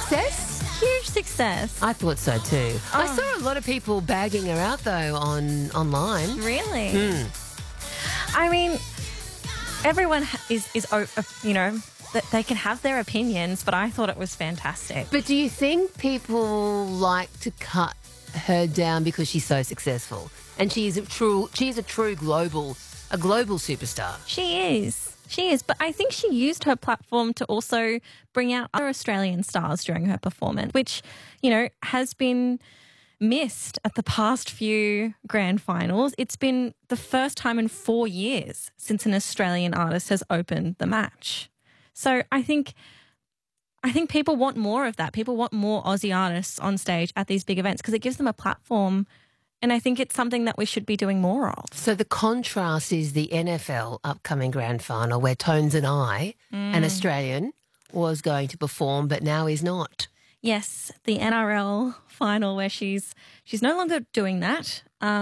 success? Huge success. I thought so too. I saw a lot of people bagging her out though online. Really? I mean, everyone is that they can have their opinions, but I thought it was fantastic. But do you think people like to cut her down because she's so successful and she's a true global superstar? She is, but I think she used her platform to also bring out other Australian stars during her performance, which, has been missed at the past few grand finals. It's been the first time in 4 years since an Australian artist has opened the match. So I think people want more of that. People want more Aussie artists on stage at these big events because it gives them a platform. And I think it's something that we should be doing more of. So the contrast is the NFL upcoming grand final where Tones and I, an Australian, was going to perform but now is not. Yes, the NRL final where she's no longer doing that.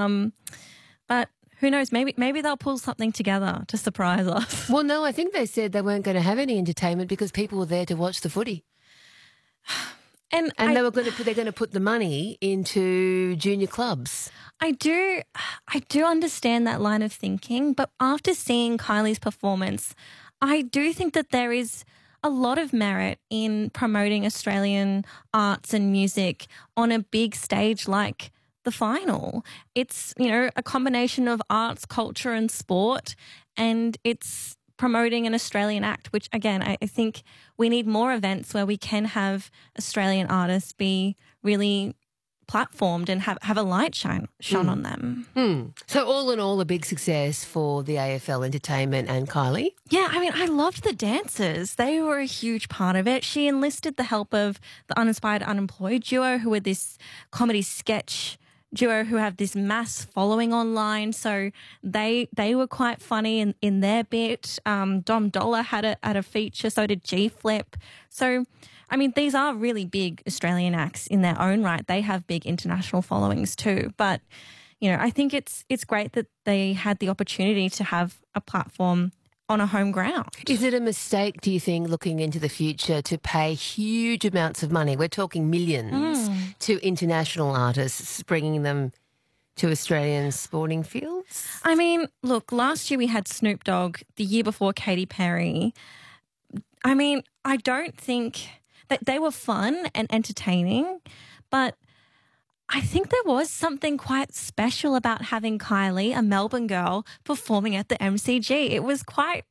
But who knows, maybe they'll pull something together to surprise us. Well, no, I think they said they weren't going to have any entertainment because people were there to watch the footy. And they're going to put the money into junior clubs. I do understand that line of thinking, but after seeing Kylie's performance, I do think that there is a lot of merit in promoting Australian arts and music on a big stage like the final. It's, a combination of arts, culture and sport, and it's promoting an Australian act, which, again, I think we need more events where we can have Australian artists be really platformed and have a light shone on them. So all in all, a big success for the AFL Entertainment and Kylie? Yeah, I mean, I loved the dancers. They were a huge part of it. She enlisted the help of the Uninspired Unemployed duo, who were this comedy sketch duo who have this mass following online, so they were quite funny in their bit. Dom Dollar had a feature, so did G Flip. So, I mean, these are really big Australian acts in their own right. They have big international followings too. But, I think it's great that they had the opportunity to have a platform on a home ground. Is it a mistake, do you think, looking into the future to pay huge amounts of money, we're talking millions, to international artists, bringing them to Australian sporting fields? I mean, look, last year we had Snoop Dogg, the year before Katy Perry. I mean, I don't think that they were fun and entertaining, but I think there was something quite special about having Kylie, a Melbourne girl, performing at the MCG. It was quite,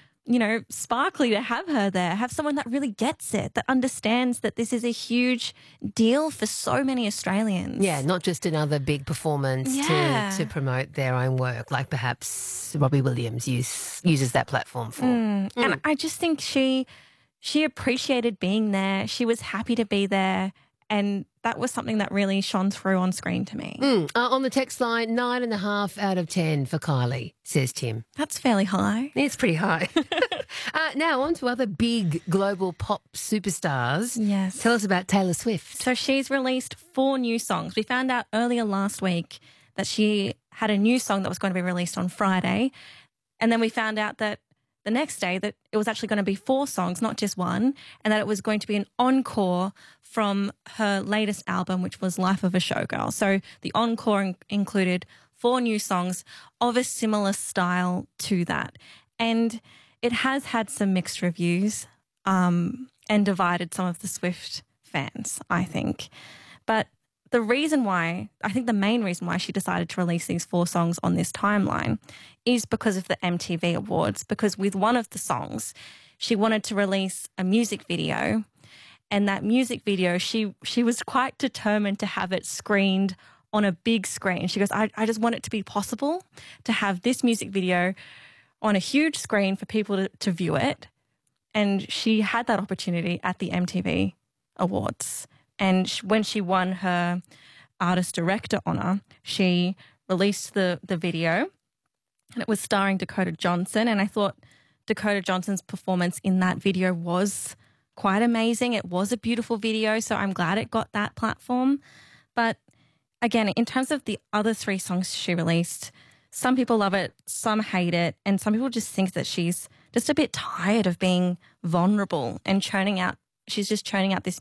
sparkly to have her there, have someone that really gets it, that understands that this is a huge deal for so many Australians. Yeah, not just another big performance to promote their own work, like perhaps Robbie Williams uses that platform for. And I just think she appreciated being there. She was happy to be there. And that was something that really shone through on screen to me. On the text line, 9.5 out of 10 for Kylie, says Tim. That's fairly high. It's pretty high. Now on to other big global pop superstars. Yes. Tell us about Taylor Swift. So she's released 4 new songs. We found out earlier last week that she had a new song that was going to be released on Friday. And then we found out that the next day that it was actually going to be 4 songs, not just one, and that it was going to be an encore from her latest album, which was Life of a Showgirl. So the encore included 4 new songs of a similar style to that. And it has had some mixed reviews and divided some of the Swift fans, I think. But the main reason why she decided to release these 4 songs on this timeline is because of the MTV Awards, because with one of the songs, she wanted to release a music video, and that music video, she was quite determined to have it screened on a big screen. She goes, I just want it to be possible to have this music video on a huge screen for people to view it. And she had that opportunity at the MTV Awards. And when she won her Artist Director honour, she released the video, and it was starring Dakota Johnson. And I thought Dakota Johnson's performance in that video was quite amazing. It was a beautiful video, so I'm glad it got that platform. But again, in terms of the other 3 songs she released, some people love it, some hate it, and some people just think that she's just a bit tired of being vulnerable and she's just churning out this